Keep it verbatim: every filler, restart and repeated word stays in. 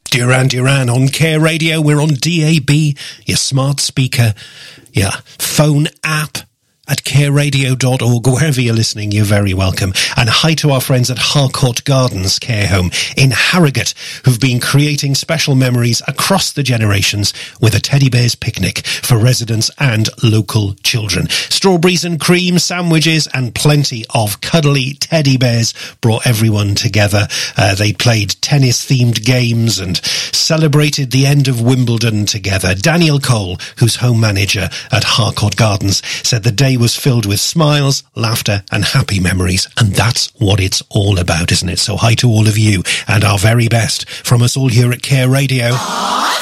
Duran Duran on Care Radio. We're on D A B, your smart speaker, your phone app at care radio dot org. Wherever you're listening, you're very welcome. And hi to our friends at Harcourt Gardens Care Home in Harrogate, who've been creating special memories across the generations with a teddy bear's picnic for residents and local children. Strawberries and cream sandwiches and plenty of cuddly teddy bears brought everyone together. Uh, they played tennis-themed games and celebrated the end of Wimbledon together. Daniel Cole, who's home manager at Harcourt Gardens, said the day was filled with smiles, laughter and happy memories, and that's what it's all about, isn't it? So hi to all of you, and our very best from us all here at Care Radio.